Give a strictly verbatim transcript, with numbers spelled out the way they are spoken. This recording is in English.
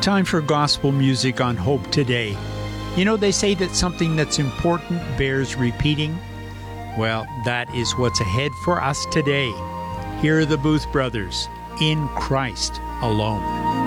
Time for gospel music on Hope Today. You know, they say that something that's important bears repeating. Well, that is what's ahead for us today. Here are the Booth Brothers, In Christ Alone.